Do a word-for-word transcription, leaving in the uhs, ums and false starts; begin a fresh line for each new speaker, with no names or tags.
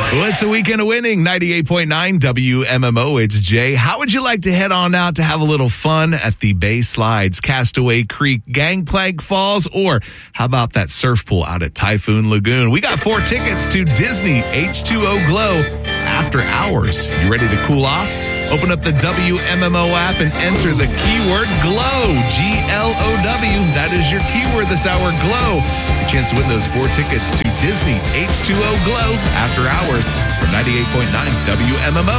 Well, it's a weekend of winning. ninety-eight point nine W M M O. It's Jay. How would you like to head on out to have a little fun at the Bay Slides, Castaway Creek, Gangplank Falls, or how about that surf pool out at Typhoon Lagoon? We got four tickets to Disney H two O Glow after hours. You ready to cool off? Open up the W M M O app and enter the keyword GLOW, G L O W. That is your keyword this hour, GLOW. Your chance to win those four tickets to Disney H two O Glow after hours from ninety-eight point nine W M M O.